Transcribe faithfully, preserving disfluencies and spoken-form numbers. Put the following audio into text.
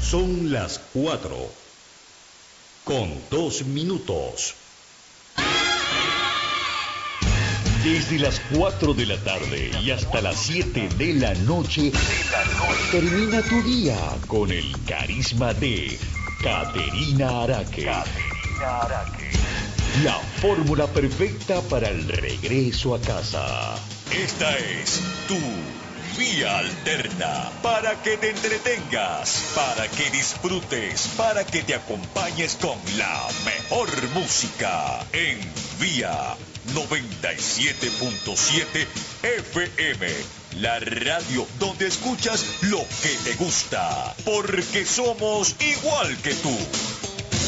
Son las cuatro, con dos minutos. Desde las cuatro de la tarde y hasta las siete de la noche, termina tu día con el carisma de Caterina Araque. Caterina Araque. La fórmula perfecta para el regreso a casa. Esta es tu Vía Alterna, para que te entretengas, para que disfrutes, para que te acompañes con la mejor música en Vía noventa y siete punto siete F M, la radio donde escuchas lo que te gusta, porque somos igual que tú.